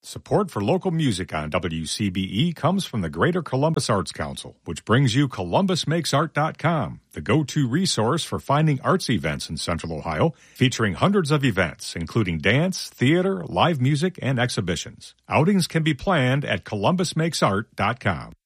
Support for local music on WCBE comes from the Greater Columbus Arts Council, which brings you ColumbusMakesArt.com, the go-to resource for finding arts events in Central Ohio, featuring hundreds of events, including dance, theater, live music, and exhibitions. Outings can be planned at ColumbusMakesArt.com.